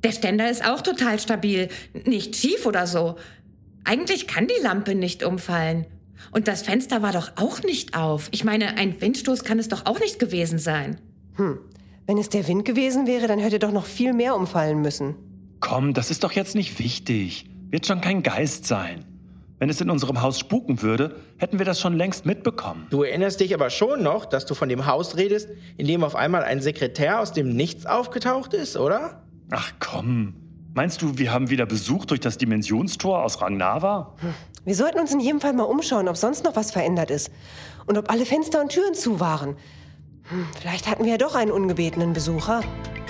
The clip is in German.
Der Ständer ist auch total stabil, nicht schief oder so. Eigentlich kann die Lampe nicht umfallen. Und das Fenster war doch auch nicht auf. Ich meine, ein Windstoß kann es doch auch nicht gewesen sein. Wenn es der Wind gewesen wäre, dann hätte doch noch viel mehr umfallen müssen. Komm, das ist doch jetzt nicht wichtig. Wird schon kein Geist sein. Wenn es in unserem Haus spuken würde, hätten wir das schon längst mitbekommen. Du erinnerst dich aber schon noch, dass du von dem Haus redest, in dem auf einmal ein Sekretär aus dem Nichts aufgetaucht ist, oder? Ach komm. Meinst du, wir haben wieder Besuch durch das Dimensionstor aus Rang-Nava? Wir sollten uns in jedem Fall mal umschauen, ob sonst noch was verändert ist. Und ob alle Fenster und Türen zu waren. Vielleicht hatten wir ja doch einen ungebetenen Besucher.